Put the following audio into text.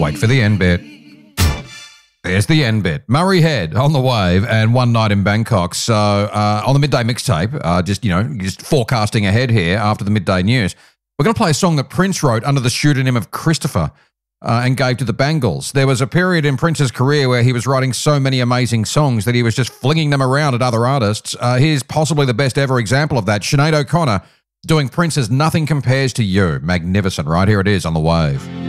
Wait for the end bit. There's the end bit. Murray Head on the Wave and One Night in Bangkok. So on the midday mixtape, just forecasting ahead here after the midday news, we're going to play a song that Prince wrote under the pseudonym of Christopher and gave to the Bangles. There was a period in Prince's career where he was writing so many amazing songs that he was just flinging them around at other artists. Here's possibly the best ever example of that. Sinead O'Connor doing Prince's Nothing Compares to You. Magnificent. Right here it is on the Wave.